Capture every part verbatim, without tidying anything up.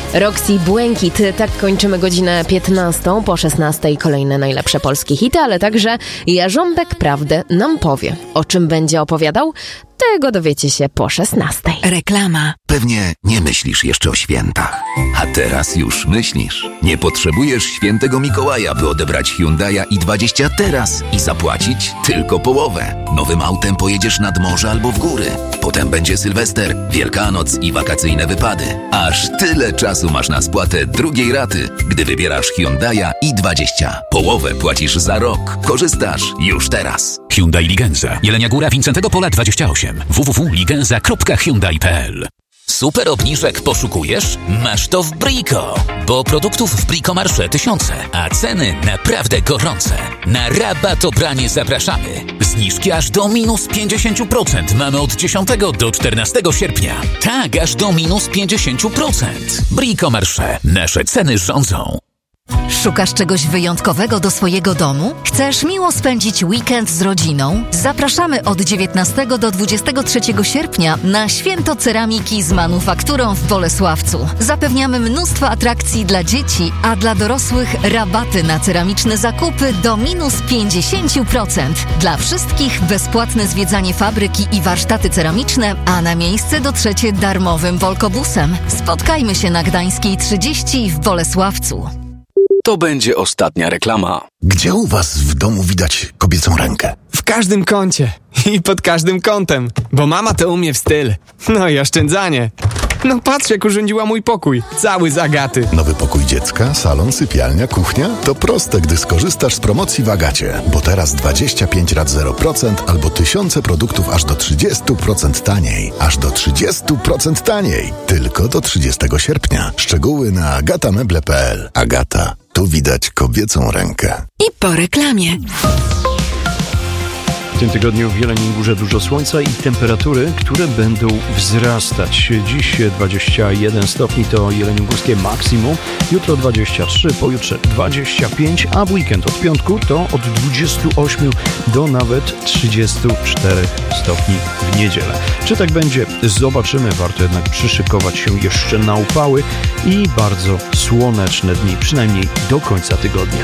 Roxy Błękit. Tak kończymy godzinę piętnastą. Po szesnastej kolejne najlepsze polskie hity, ale także Jarząbek prawdę nam powie. O czym będzie opowiadał? Tego dowiecie się po szesnastej. Reklama. Pewnie nie myślisz jeszcze o świętach. A teraz już myślisz. Nie potrzebujesz świętego Mikołaja, by odebrać Hyundai'a i dwadzieścia teraz i zapłacić tylko połowę. Nowym autem pojedziesz nad morze albo w góry. Potem będzie Sylwester, Wielkanoc i wakacyjne wypady. Aż tyle czasu masz na spłatę drugiej raty, gdy wybierasz Hyundai'a i dwadzieścia. Połowę płacisz za rok. Korzystasz już teraz. Hyundai Ligenza. Jelenia Góra, Wincentego Pola dwadzieścia osiem. w w w kropka ligenza kropka hyundai kropka p l. Super obniżek poszukujesz? Masz to w Brico, bo produktów w Brico Marché tysiące, a ceny naprawdę gorące. Na rabat o pranie zapraszamy. Zniżki aż do minus pięćdziesiąt procent mamy od dziesiątego do czternastego sierpnia. Tak, aż do minus pięćdziesiąt procent. Brico Marché. Nasze ceny rządzą. Szukasz czegoś wyjątkowego do swojego domu? Chcesz miło spędzić weekend z rodziną? Zapraszamy od dziewiętnastego do dwudziestego trzeciego sierpnia na Święto Ceramiki z manufakturą w Bolesławcu. Zapewniamy mnóstwo atrakcji dla dzieci, a dla dorosłych rabaty na ceramiczne zakupy do minus pięćdziesiąt procent. Dla wszystkich bezpłatne zwiedzanie fabryki i warsztaty ceramiczne, a na miejsce dotrzecie darmowym Volkobusem. Spotkajmy się na Gdańskiej trzydzieści w Bolesławcu. To będzie ostatnia reklama. Gdzie u was w domu widać kobiecą rękę? W każdym kącie i pod każdym kątem, bo mama to umie w styl. No i oszczędzanie. No patrz, jak urządziła mój pokój, cały z Agaty. Nowy pokój dziecka, salon, sypialnia, kuchnia? To proste, gdy skorzystasz z promocji w Agacie. Bo teraz dwadzieścia pięć rat zero procent albo tysiące produktów aż do trzydzieści procent taniej. Aż do trzydzieści procent taniej. Tylko do trzydziestego sierpnia. Szczegóły na agatameble kropka p l. Agata. Tu widać kobiecą rękę. I po reklamie. W tym tygodniu w Jeleniej Górze dużo słońca i temperatury, które będą wzrastać. Dziś dwadzieścia jeden stopni to jeleniogórskie maksimum, jutro dwadzieścia trzy, pojutrze dwadzieścia pięć, a w weekend od piątku to od dwudziestu ośmiu do nawet trzydziestu czterech stopni w niedzielę. Czy tak będzie? Zobaczymy. Warto jednak przyszykować się jeszcze na upały i bardzo słoneczne dni, przynajmniej do końca tygodnia.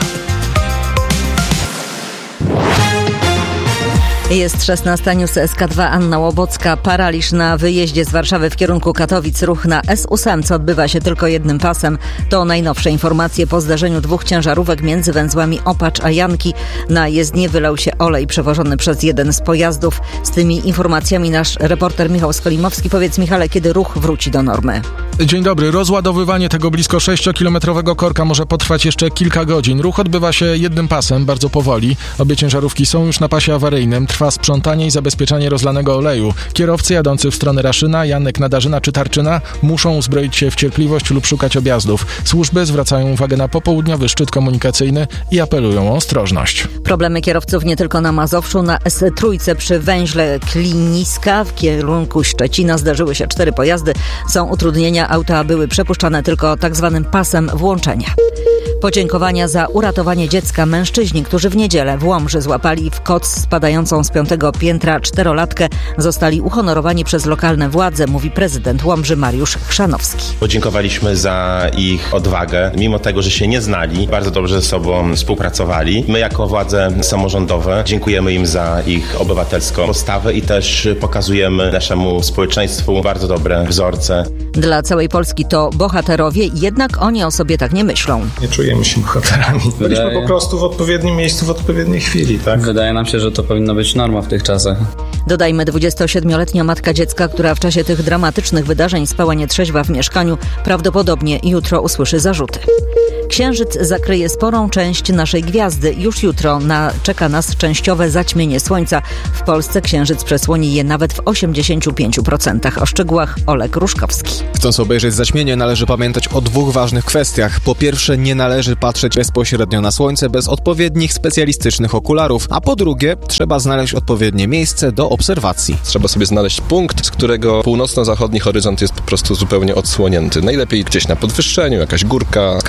Jest szesnasta, news S K dwa, Anna Łobocka. Paraliż na wyjeździe z Warszawy w kierunku Katowic. Ruch na S osiem odbywa się tylko jednym pasem. To najnowsze informacje po zdarzeniu dwóch ciężarówek między węzłami Opacz a Janki. Na jezdnię wylał się olej przewożony przez jeden z pojazdów. Z tymi informacjami nasz reporter Michał Skolimowski. Powiedz, Michale, kiedy ruch wróci do normy? Dzień dobry. Rozładowywanie tego blisko sześciokilometrowego korka może potrwać jeszcze kilka godzin. Ruch odbywa się jednym pasem, bardzo powoli. Obie ciężarówki są już na pasie awaryjnym. Trwa sprzątanie i zabezpieczanie rozlanego oleju. Kierowcy jadący w stronę Raszyna, Janek, Nadarzyna czy Tarczyna muszą uzbroić się w cierpliwość lub szukać objazdów. Służby zwracają uwagę na popołudniowy szczyt komunikacyjny i apelują o ostrożność. Problemy kierowców nie tylko na Mazowszu. Na S trzy przy węźle Kliniska w kierunku Szczecina zdarzyły się cztery pojazdy. Są utrudnienia. Auta były przepuszczane tylko tak zwanym pasem włączenia. Podziękowania za uratowanie dziecka. Mężczyźni, którzy w niedzielę w Łomży złapali w koc spadającą z piątego piętra czterolatkę, zostali uhonorowani przez lokalne władze, mówi prezydent Łomży Mariusz Chrzanowski. Podziękowaliśmy za ich odwagę, mimo tego, że się nie znali, bardzo dobrze ze sobą współpracowali. My jako władze samorządowe dziękujemy im za ich obywatelską postawę i też pokazujemy naszemu społeczeństwu bardzo dobre wzorce. Dla całej Polski to bohaterowie, jednak oni o sobie tak nie myślą. Nie czujemy się bohaterami. Byliśmy po prostu w odpowiednim miejscu w odpowiedniej chwili, tak? Wydaje nam się, że to powinno być norma w tych czasach. Dodajmy, dwudziestosiedmioletnia matka dziecka, która w czasie tych dramatycznych wydarzeń spała nietrzeźwa w mieszkaniu, prawdopodobnie jutro usłyszy zarzuty. Księżyc zakryje sporą część naszej gwiazdy. Już jutro na, czeka nas częściowe zaćmienie słońca. W Polsce księżyc przesłoni je nawet w osiemdziesięciu pięciu procentach. O szczegółach Olek Ruszkowski. Chcąc obejrzeć zaćmienie, należy pamiętać o dwóch ważnych kwestiach. Po pierwsze, nie należy patrzeć bezpośrednio na słońce bez odpowiednich specjalistycznych okularów, a po drugie, trzeba znaleźć odpowiednie miejsce do obserwacji. Trzeba sobie znaleźć punkt, z którego północno-zachodni horyzont jest po prostu zupełnie odsłonięty. Najlepiej gdzieś na podwyższeniu, jakaś górka, Karpat,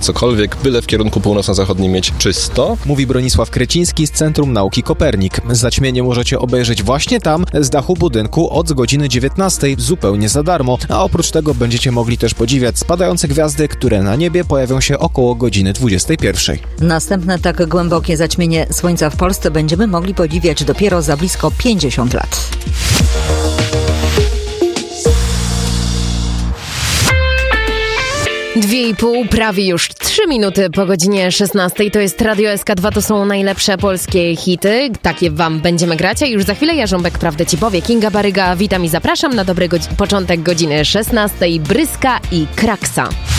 cokolwiek, byle w kierunku północno-zachodnim mieć czysto. Mówi Bronisław Kreciński z Centrum Nauki Kopernik. Zaćmienie możecie obejrzeć właśnie tam, z dachu budynku od godziny dziewiętnastej zupełnie za darmo, a oprócz tego będziecie mogli też podziwiać spadające gwiazdy, które na niebie pojawią się około godziny dwudziestej pierwszej. Następne tak głębokie zaćmienie słońca w Polsce będziemy mogli podziwiać dopiero za blisko pięćdziesiąt lat. Dwie i pół, prawie już trzy minuty po godzinie szesnastej. To jest Radio S K dwa, to są najlepsze polskie hity. Takie wam będziemy grać, a już za chwilę Jarząbek prawdę ci powie. Kinga Baryga, witam i zapraszam na dobry godzi- początek godziny szesnastej. Bryska i Kraksa.